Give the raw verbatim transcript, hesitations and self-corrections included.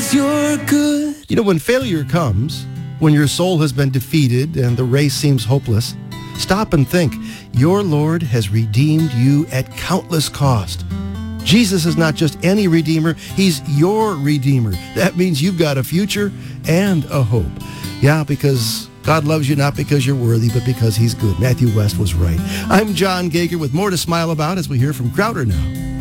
'cause you're good. You know, when failure comes, when your soul has been defeated and the race seems hopeless, stop and think. Your Lord has redeemed you at countless cost. Jesus is not just any redeemer, he's your redeemer. That means you've got a future and a hope. Yeah, because God loves you not because you're worthy, but because he's good. Matthew West was right. I'm John Gager with more to smile about as we hear from Crowder now.